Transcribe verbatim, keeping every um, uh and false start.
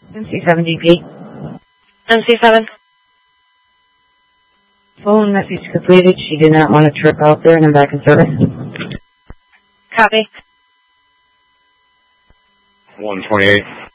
M C seven D P. M C seven. Phone message completed. She did not want to trip out there and I'm back in service. Copy. one twenty-eight.